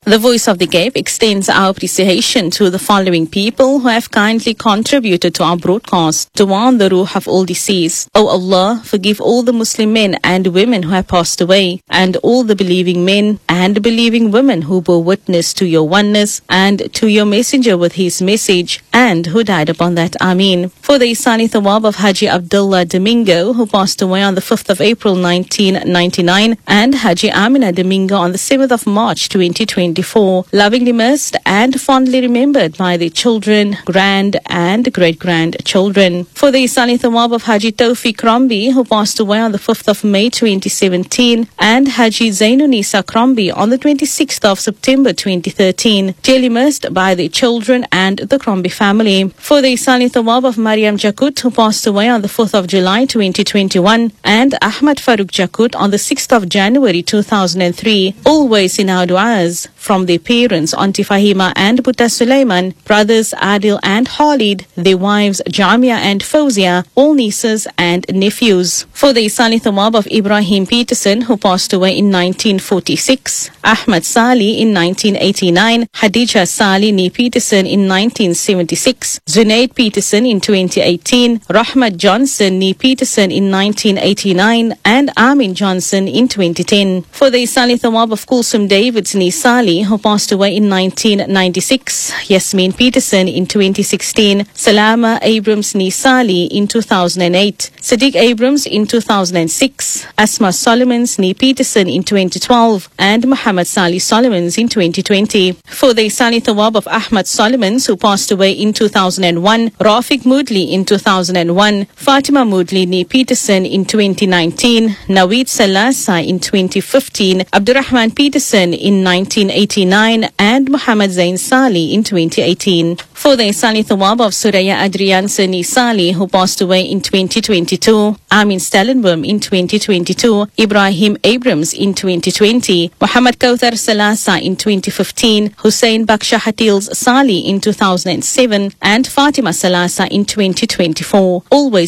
The Voice of the Cape extends our appreciation to the following people who have kindly contributed to our broadcast. To warn the ruh of all deceased. O Allah, forgive all the Muslim men and women who have passed away, and all the believing men and believing women who bore witness to your oneness and to your messenger with his message, and who died upon that. Ameen. For the Isani Thawab of Haji Abdullah Domingo, who passed away on the 5th of April 1999, and Haji Amina Domingo on the 7th of March 2024, lovingly missed and fondly remembered by their children, grand and great-grandchildren. For the Isani Thawab of Haji Tawfiq Krombi, who passed away on the 5th of May 2017, and Haji Zainunisa Krombi on the 26th of September 2013, dearly missed by their children and the Krombi family. For the Isani Thawab of Mariam Jakut, who passed away on the 4th of July 2021, and Ahmad Farooq Jakut on the 6th of January 2003, always in our du'as. From their parents, Auntie Fahima and Buta Sulaiman, brothers Adil and Khalid, their wives Jamia and Fauzia, all nieces and nephews. For the Isani Thawab of Ibrahim Peterson, who passed away in 1946, Ahmad Sali in 1989, Hadija Sali Nee Peterson in 1976, Zunaid Peterson in 2018, Rahmat Johnson Nee Peterson in 1989, and Amin Johnson in 2010. For the Isani Thawab of Kulsum Davids Nee Sali, who passed away in 1996, Yasmin Peterson in 2016, Salama Abrams Nisali in 2008, Sadiq Abrams in 2006, Asma Solomons Nee Peterson in 2012, and Muhammad Salih Solomons in 2020. For the Isani Thawab of Ahmad Solomons, who passed away in 2001, Rafiq Moodley in 2001, Fatima Moodley Nee Peterson in 2019, Naweed Salasa in 2015, Abdurrahman Peterson in 1989, and Muhammad Zain Sali in 2018. For the Isani Thawab of Suraya Adrian Sani Sali, who passed away in 2022, Amin Stellenboom in 2022, Ibrahim Abrams in 2020, Muhammad Kauthar Salasa in 2015, Hussein Baksha Hatils Sali in 2007, and Fatima Salasa in 2024. Always